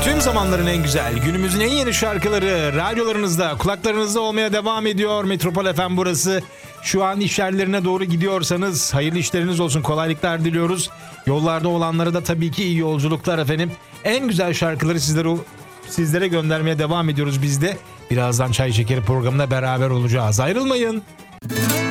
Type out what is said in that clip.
Tüm zamanların en güzel, günümüzün en yeni şarkıları radyolarınızda, kulaklarınızda olmaya devam ediyor. Metropol FM burası. Şu an iş yerlerine doğru gidiyorsanız hayırlı işleriniz olsun, kolaylıklar diliyoruz. Yollarda olanlara da tabii ki iyi yolculuklar efendim. En güzel şarkıları sizlere göndermeye devam ediyoruz biz de. Birazdan Çay Şekeri programında beraber olacağız. Ayrılmayın.